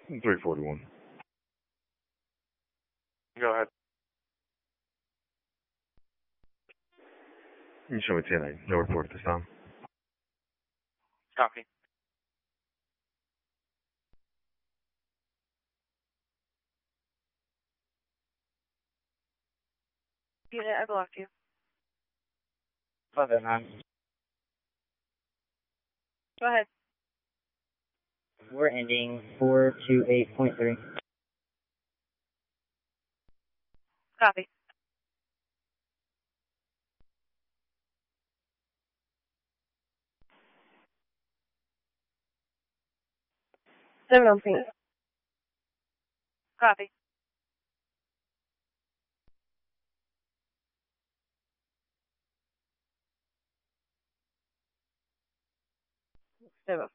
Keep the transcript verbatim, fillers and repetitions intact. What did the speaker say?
three forty-one. Go ahead. You show me ten eight. No report at this time. Copy. Unit, I blocked you. five oh nine. Go ahead. We're ending four two eight point three. Copy. Seven on pink. Copy. Seven.